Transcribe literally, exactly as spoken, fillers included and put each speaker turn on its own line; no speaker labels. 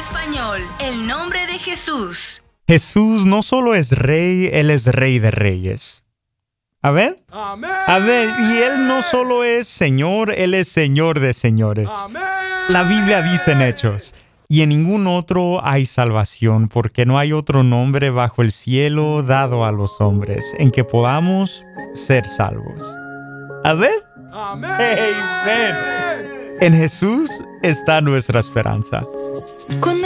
español, el nombre de Jesús.
Jesús no solo es rey, Él es rey de reyes. A ver.
Amén.
A ver, y Él no solo es Señor, Él es Señor de señores.
Amén.
La Biblia dice en Hechos, y en ningún otro hay salvación, porque no hay otro nombre bajo el cielo dado a los hombres en que podamos ser salvos. A ver.
Amén.
Amen. En Jesús está nuestra esperanza.
Con